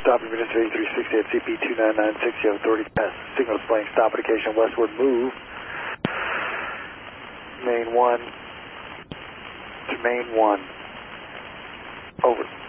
stop emergency 8360 at CP 2996. You have authority to pass signal displaying stop indication westward move. Main 1 to main 1. Over.